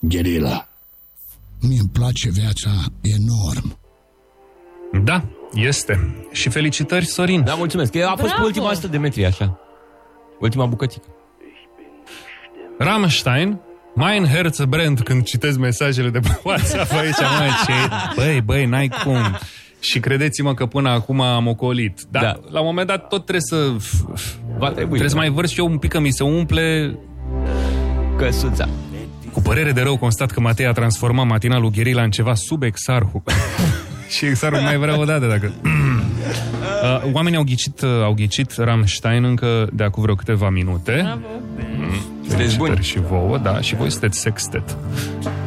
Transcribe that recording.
Gherila. Mie-mi place viața enorm. Da, este. Și felicitări, Sorin. Da, mulțumesc. A fost pe ultima 100 de metri, așa. Ultima bucățică. Rammstein, Mein Herzbrand, când citesc mesajele de pe WhatsApp aici, băi, n-ai cum. Și credeți-mă că până acum am ocolit. Dar da. La un moment dat tot trebuie să mai vărs și eu un pic, că mi se umple căsuța. Cu părere de rău constat că Matei a transformat matinalul Gherila în ceva sub Exarhu. Și Exarhu mai vrea o dată dacă... Oamenii au ghicit Rammstein încă de acum vreo câteva minute. Sunteți buni. Și vouă, da, și voi sunteți sextet.